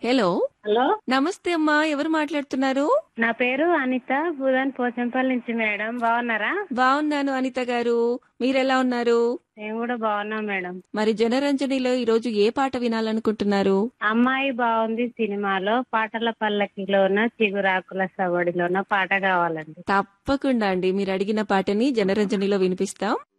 Hello. Hello, నమస్తే అమ్మా, ఎవరు మాట్లాడుతున్నారు? నా పేరు అనిత, భూదాన్ పోచంపల్లి నుంచి. మేడం బాగున్నారా? బాగున్నాను అనిత గారు, మీరెలా ఉన్నారు? మేము కూడా బాగున్నాం మేడం. మరి జనరంజనిలో ఈ రోజు ఏ పాట వినాలనుకుంటున్నారు? అమ్మాయి బాగుంది సినిమాలో పాటల పల్లకిలోన చిగురాకుల సవడిలోన పాట కావాలండి. తప్పకుండా అండి, మీరు అడిగిన పాటని జనరంజనిలో వినిపిస్తాం.